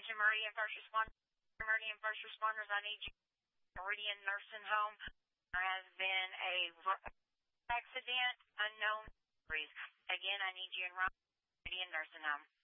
Attention Meridian First Responders. Meridian First Responders, I need you. Meridian Nursing Home. There has been a accident, unknown injuries. Again, I need you in Meridian Nursing Home.